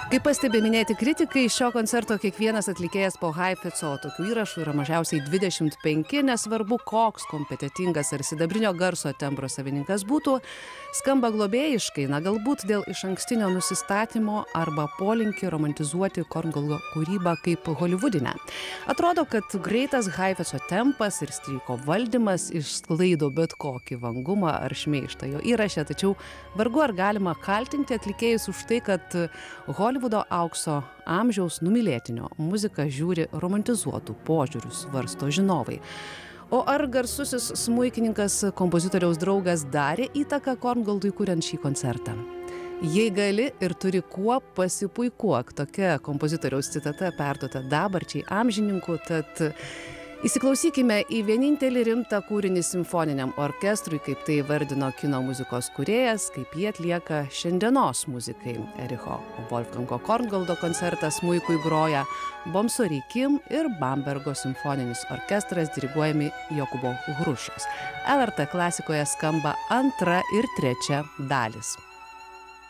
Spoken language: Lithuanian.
Kaip pastebi minėti kritikai, šio koncerto kiekvienas atlikėjas po Heifetzo, tokių įrašų yra mažiausiai 25, nesvarbu koks kompetitingas ar sidabrinio garso tembro savininkas būtų, skamba globėjiškai, na galbūt dėl išankstinio nusistatymo arba polinkį romantizuoti Korngold kūrybą kaip holivudinę. Atrodo, kad greitas Heifetzo tempas ir stryko valdymas išsklaido bet kokį vangumą ar šmeižtą jo įraše, tačiau vargu ar galima kaltinti atlikėjus už tai, kad Holivudo aukso amžiaus numylėtinio muziką žiūri romantizuotų požiūrių, svarsto žinovai. O ar garsusis smuikininkas kompozitoriaus draugas darė įtaką Korngoldui kuriant šį koncertą? Jei gali ir turi kuo, pasipuikuok, tokia kompozitoriaus citata perduota dabarčiai amžininkų, tad įsiklausykime į vienintelį rimtą kūrinį simfoniniam orkestrui, kaip tai vardino kino muzikos kūrėjas, kaip jie atlieka šiandienos muzikai. Ericho Wolfgango Korngoldo koncertas smuikui groja Bomsori Kim ir Bambergo simfoninis orkestras diriguojami Jokūbo Hrušos. LRT klasikoje skamba antra ir trečia dalis.